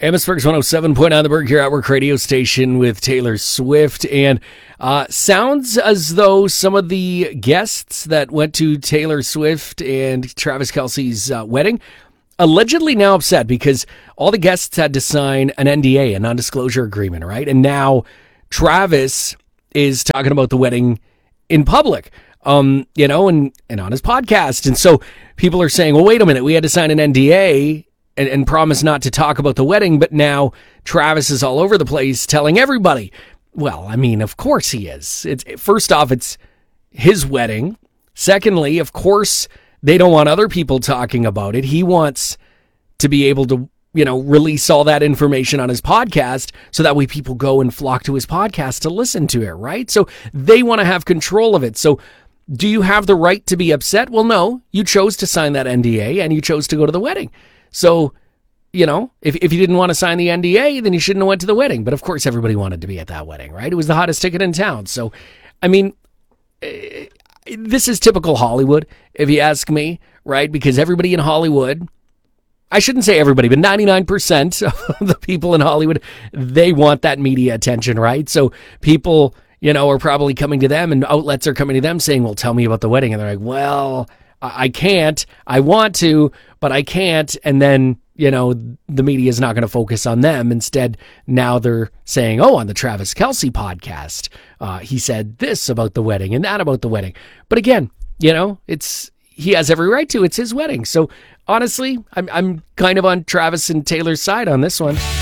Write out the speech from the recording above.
Amherstburg's 107.9 The Berg here at work radio station with Taylor Swift. And sounds as though some of the guests that went to Taylor Swift and Travis Kelce's wedding allegedly now upset because all the guests had to sign an NDA, a non-disclosure agreement, right? And now Travis is talking about the wedding in public, and on his podcast. And so people are saying, well, wait a minute, we had to sign an NDA and promise not to talk about the wedding, but now Travis is all over the place telling everybody. Well, I mean, of course he is. First off, it's his wedding. Secondly, of course, they don't want other people talking about it. He wants to be able to, release all that information on his podcast so that way people go and flock to his podcast to listen to it, right? So they want to have control of it. So do you have the right to be upset? Well, no, you chose to sign that NDA and you chose to go to the wedding. So, if you didn't want to sign the NDA, then you shouldn't have went to the wedding. But of course, everybody wanted to be at that wedding, right? It was the hottest ticket in town. So, I mean, this is typical Hollywood, if you ask me, right? Because everybody in Hollywood, I shouldn't say everybody, but 99% of the people in Hollywood, they want that media attention, right? So people, are probably coming to them and outlets are coming to them saying, well, tell me about the wedding. And they're like, well, I can't. I want to, but I can't. And then, the media is not going to focus on them. Instead, now they're saying, oh, on the Travis Kelce podcast, he said this about the wedding and that about the wedding. But again, he has every right to. It's his wedding. So honestly, I'm kind of on Travis and Taylor's side on this one.